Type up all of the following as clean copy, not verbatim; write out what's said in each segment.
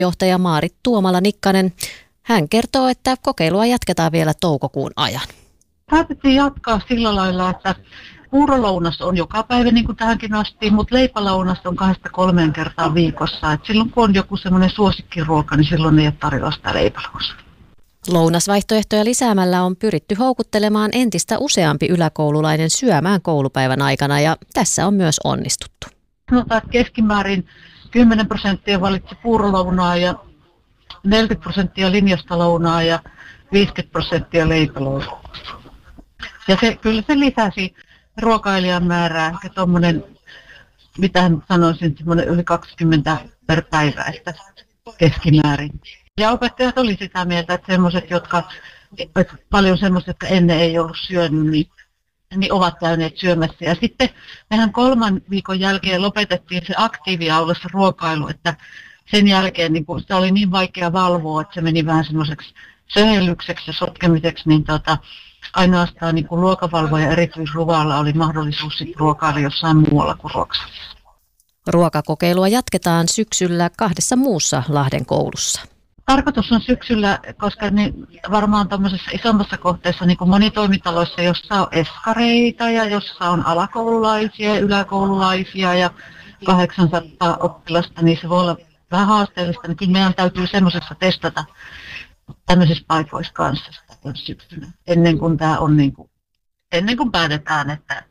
Johtaja Maarit Tuomala-Nikkanen. Hän kertoo, että kokeilua jatketaan vielä toukokuun ajan. Päätettiin jatkaa sillä lailla, että puurolounas on joka päivä niin kuin tähänkin asti, mutta leipälounas on 2-3 kertaa viikossa. Et silloin kun on joku semmoinen suosikkiruoka, niin silloin ei ole tarjolla sitä leipälounasta. Lounasvaihtoehtoja lisäämällä on pyritty houkuttelemaan entistä useampi yläkoululainen syömään koulupäivän aikana ja tässä on myös onnistuttu. Sanotaan, että keskimäärin 10% valitsi puurolounaa ja 40% linjasta lounaa ja 50% leipälounaa. Ja kyllä se lisäsi ruokailijan määrää, ehkä tuommoinen, mitä sanoisin, semmoinen yli 20 per päivä, että keskimäärin. Ja opettajat oli sitä mieltä, että paljon semmoiset, jotka ennen ei ollut syönyt, niin ovat käyneet syömässä. Ja sitten mehän 3 viikon jälkeen lopetettiin se aktiiviaulassa ruokailu, että sen jälkeen niin sitä oli niin vaikea valvoa, että se meni vähän semmoiseksi söhellykseksi ja sotkemiseksi, niin ainoastaan niin luokavalvoja erityisluvalla oli mahdollisuus ruokailla jossain muualla kuin ruokasalissa. Ruokakokeilua jatketaan syksyllä 2 muussa Lahden koulussa. Tarkoitus on syksyllä, koska varmaan tämmöisessä isommassa kohteessa, niin kuin monitoimitaloissa, jossa on eskareita ja jossa on alakoululaisia ja yläkoululaisia ja 800 oppilasta, niin se voi olla vähän haasteellista. Niin kyllä meidän täytyy semmoisessa testata tämmöisissä paikoissa kanssa syksyllä, ennen kuin päätetään, että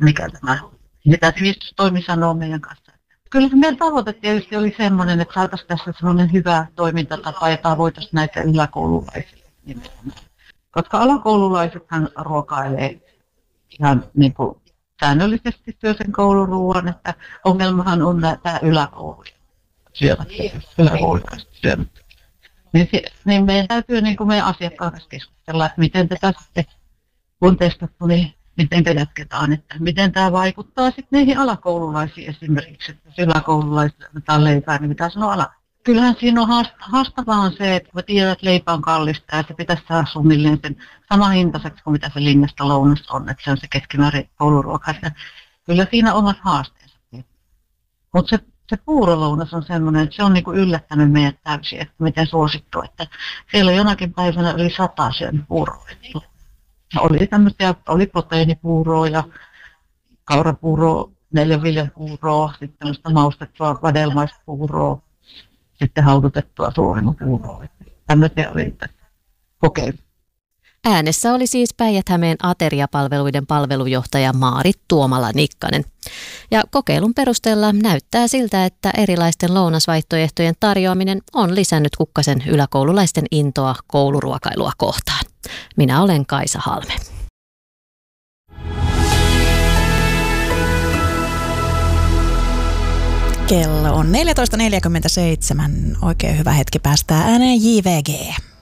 mitä sivistystoimi sanoo meidän kanssa. Kyllä se meidän tavoite tietysti oli semmoinen, että saataisiin tässä semmoinen hyvä toimintatapa ja tavoitaisiin näitä yläkoululaisia. Koska alakoululaisethan ruokailee ihan niin kuin säännöllisesti syö sen kouluruuan, että ongelmahan on tämä yläkoulujen yläkoululaiset syömät. Niin meidän täytyy niin kuin meidän asiakkaan kanssa keskustella, että miten tätä sitten, kun testattu, niin miten jatketaan, että miten tämä vaikuttaa sitten niihin alakoululaisiin esimerkiksi, että yläkoululaiset annetaan leipää, niin mitä sanoo ala. Kyllähän siinä on haastavaa on se, että kun tiedät, että leipä on kallista ja se pitäisi saada suunnilleen sen sama hintaiseksi kuin mitä se linjasta lounas on, että se on se keskimäärin kouluruoka. Kyllä siinä omat haasteensa. Mutta se puurolounas on semmoinen, että se on niinku yllättänyt meidät täysin, että miten suosittu, että siellä on jonakin päivänä yli 100 syönyt puuroa. Oli proteiinipuuroa ja kaurapuuroa, 4 viljapuuroa, sitten tämmöistä maustettua vadelmaista puuroa, sitten haudutettua suorimapuuroa. Tämmöisiä oli kokeilu. Äänessä oli siis Päijät-Hämeen ateriapalveluiden palvelujohtaja Maarit Tuomala-Nikkanen. Ja kokeilun perusteella näyttää siltä, että erilaisten lounasvaihtoehtojen tarjoaminen on lisännyt Kukkasen yläkoululaisten intoa kouluruokailua kohtaan. Minä olen Kaisa Halme. Kello on 14.47. Oikein hyvä hetki päästää ääneen JVG.